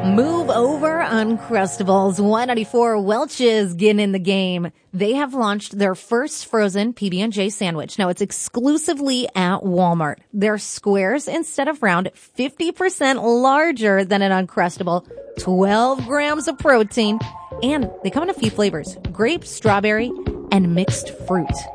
Move over, Uncrustables. 194 Welch's getting in the game. They have launched their first frozen PB&J sandwich. Now, it's exclusively at Walmart. They're squares instead of round, 50% larger than an Uncrustable, 12 grams of protein, and they come in a few flavors: grape, strawberry, and mixed fruit.